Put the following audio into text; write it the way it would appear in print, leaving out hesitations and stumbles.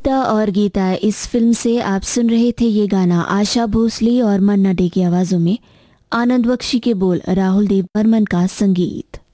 गीता और गीता इस फिल्म से आप सुन रहे थे ये गाना आशा भोसले और मन्ना डे की आवाज़ों में, आनंद बख्शी के बोल, राहुल देव बर्मन का संगीत।